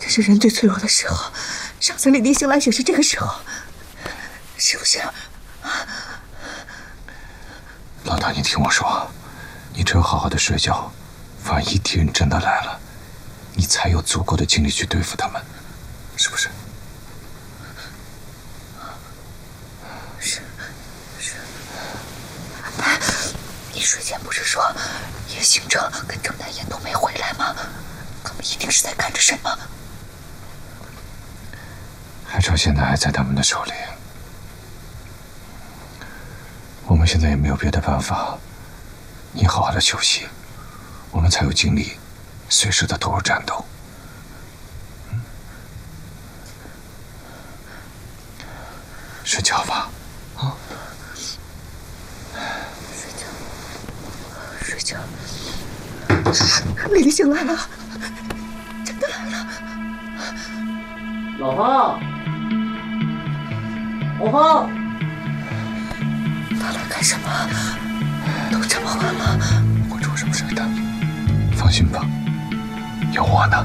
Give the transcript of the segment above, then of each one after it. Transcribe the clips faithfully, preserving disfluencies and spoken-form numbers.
是人最脆弱的时候，上层立地醒来也是这个时候，是不是？ 老大，你听我说，你只有好好的睡觉，万一敌人真的来了，你才有足够的精力去对付他们，是不是？ 是是。哎，你睡前不是说叶行正跟郑南燕都没回来吗？他们一定是在干着什么。 海潮现在还在他们的手里，我们现在也没有别的办法。你好好的休息，我们才有精力随时的投入战斗。嗯，睡觉吧，啊， 睡觉，睡觉。丽丽醒来了，真的来了。 老方，老方， 他来干什么？都这么晚了， 不会出什么事的，放心吧，有我呢。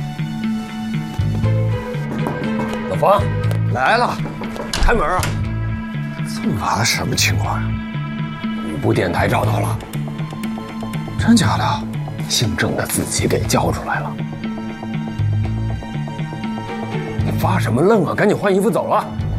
老方来了，开门啊！ 这么晚了，什么情况呀？ 五部电台找到了， 真假的？ 姓郑的自己给交出来了。你发什么愣啊？赶紧换衣服走了。